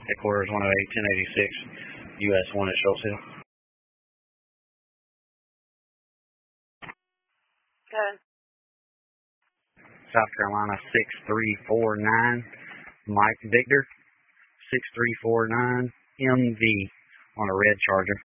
Headquarters 108, 1086, US 1 at Shoals Hill. Good. South Carolina 6349, Mike Victor 6349, MV on a red Charger.